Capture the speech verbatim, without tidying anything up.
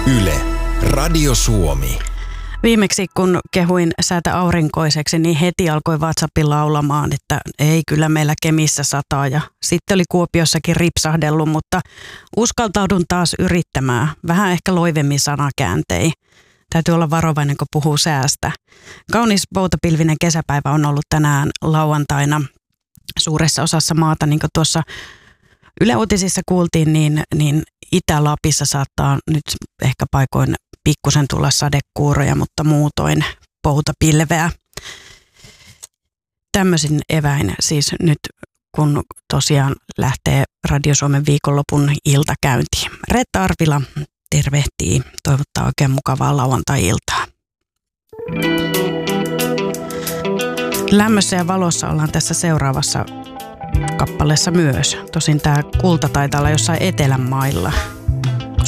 Yle, Radio Suomi. Viimeksi kun kehuin säätä aurinkoiseksi, niin heti alkoi WhatsAppin laulamaan, että ei kyllä meillä Kemissä sataa. Ja sitten oli Kuopiossakin ripsahdellut, mutta uskaltaudun taas yrittämään. Vähän ehkä loivemmin sanakääntei. Täytyy olla varovainen, kun puhuu säästä. Kaunis poutapilvinen kesäpäivä on ollut tänään lauantaina suuressa osassa maata, niin kuin tuossa Yle Uutisissa kuultiin, niin, niin Itä-Lapissa saattaa nyt ehkä paikoin pikkusen tulla sadekuuroja, mutta muutoin poutapilveä. Tämmöisin eväin siis nyt, kun tosiaan lähtee Radio Suomen viikonlopun iltakäyntiin. Reetta Arvila tervehtii, toivottaa oikein mukavaa lauantai-iltaa. Lämmössä ja valossa ollaan tässä seuraavassa kappaleessa myös. Tosin tämä kulta taitaa olla jossain etelän mailla.